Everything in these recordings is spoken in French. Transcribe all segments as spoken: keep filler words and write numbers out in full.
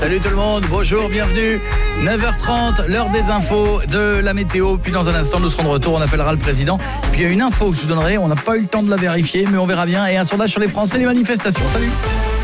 Salut tout le monde, bonjour, bienvenue. neuf heures trente, l'heure des infos, de la météo. Puis dans un instant, nous serons de retour, on appellera le président. Puis il y a une info que je vous donnerai, on n'a pas eu le temps de la vérifier, mais on verra bien. Et un sondage sur les Français, les manifestations. Salut.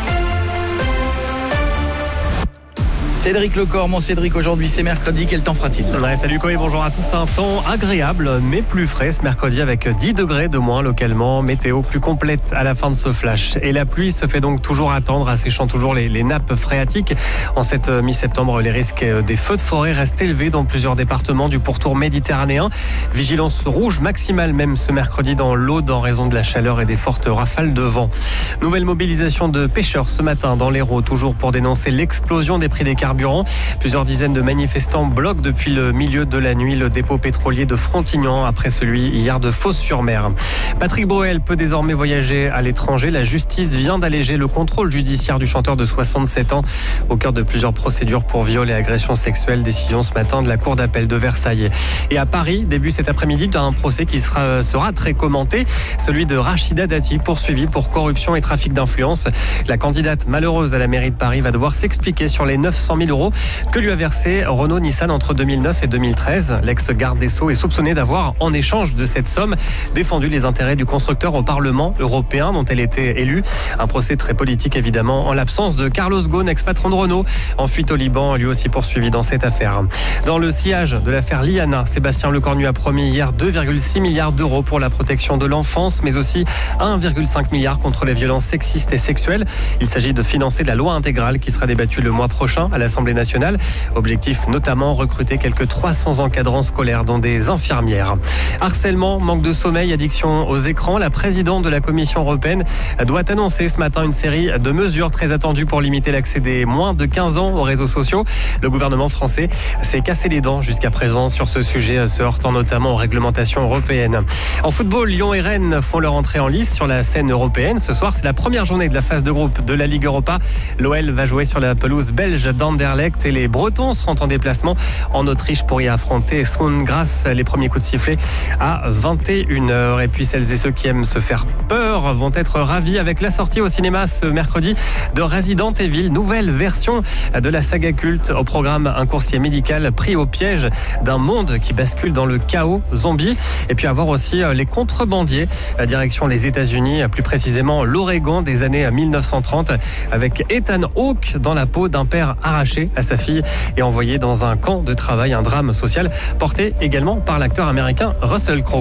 Cédric Lecor, mon Cédric, aujourd'hui c'est mercredi, quel temps fera-t-il ? Ouais, salut Koé, bonjour à tous. Un temps agréable mais plus frais ce mercredi avec dix degrés de moins localement. Météo plus complète à la fin de ce flash. Et la pluie se fait donc toujours attendre, asséchant toujours les, les nappes phréatiques. En cette mi-septembre, les risques des feux de forêt restent élevés dans plusieurs départements du pourtour méditerranéen. Vigilance rouge maximale même ce mercredi dans l'Aude en raison de la chaleur et des fortes rafales de vent. Nouvelle mobilisation de pêcheurs ce matin dans l'Hérault, toujours pour dénoncer l'explosion des prix des carburants. Plusieurs dizaines de manifestants bloquent depuis le milieu de la nuit le dépôt pétrolier de Frontignan après celui hier de Fos-sur-Mer. Patrick Bruel peut désormais voyager à l'étranger. La justice vient d'alléger le contrôle judiciaire du chanteur de soixante-sept ans au cœur de plusieurs procédures pour viol et agression sexuelle. Décision ce matin de la cour d'appel de Versailles. Et à Paris, début cet après-midi, un procès qui sera, sera très commenté, celui de Rachida Dati, poursuivie pour corruption et trafic d'influence. La candidate malheureuse à la mairie de Paris va devoir s'expliquer sur les neuf cent mille euros que lui a versé Renault Nissan entre deux mille neuf et deux mille treize. L'ex-garde des Sceaux est soupçonné d'avoir, en échange de cette somme, défendu les intérêts du constructeur au Parlement européen dont elle était élue. Un procès très politique évidemment en l'absence de Carlos Ghosn, ex-patron de Renault, en fuite au Liban, lui aussi poursuivi dans cette affaire. Dans le sillage de l'affaire Liana, Sébastien Lecornu a promis hier deux virgule six milliards d'euros pour la protection de l'enfance, mais aussi un virgule cinq milliard contre les violences sexistes et sexuelles. Il s'agit de financer la loi intégrale qui sera débattue le mois prochain à l'Assemblée nationale. Objectif notamment recruter quelques trois cents encadrants scolaires dont des infirmières. Harcèlement, manque de sommeil, addiction aux écrans. La présidente de la Commission européenne doit annoncer ce matin une série de mesures très attendues pour limiter l'accès des moins de quinze ans aux réseaux sociaux. Le gouvernement français s'est cassé les dents jusqu'à présent sur ce sujet, se heurtant notamment aux réglementations européennes. En football, Lyon et Rennes font leur entrée en lice sur la scène européenne. Ce soir, c'est la première journée de la phase de groupe de la Ligue Europa. L'O L va jouer sur la pelouse belge d'Anderlecht et les Bretons seront en déplacement en Autriche pour y affronter Sundgras. Les premiers coups de sifflet à vingt et une heures. Et puis celles et ceux qui aiment se faire peur vont être ravis avec la sortie au cinéma ce mercredi de Resident Evil, nouvelle version de la saga culte. Au programme, un coursier médical pris au piège d'un monde qui bascule dans le chaos zombie. Et puis avoir aussi les contrebandiers, direction les États-Unis, plus précisément l'Oregon des années mille neuf cent trente, avec Ethan Hawke dans la peau d'un père arraché à sa fille et envoyé dans un camp de travail, un drame social porté également par l'acteur américain Russell Crowe.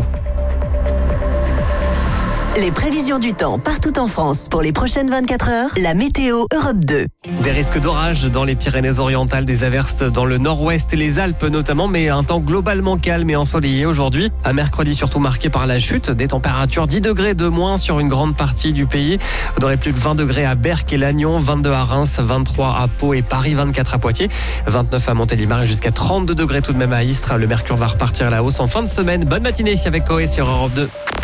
Les prévisions du temps partout en France pour les prochaines vingt-quatre heures, la météo Europe deux. Des risques d'orage dans les Pyrénées-Orientales, des averses dans le nord-ouest et les Alpes notamment, mais un temps globalement calme et ensoleillé aujourd'hui. Un mercredi surtout marqué par la chute des températures, dix degrés de moins sur une grande partie du pays. Vous n'aurez plus que vingt degrés à Berck et Lannion, vingt-deux à Reims, vingt-trois à Pau et Paris, vingt-quatre à Poitiers, vingt-neuf à Montélimar et jusqu'à trente-deux degrés tout de même à Istres. Le mercure va repartir à la hausse en fin de semaine. Bonne matinée avec Koé sur Europe deux.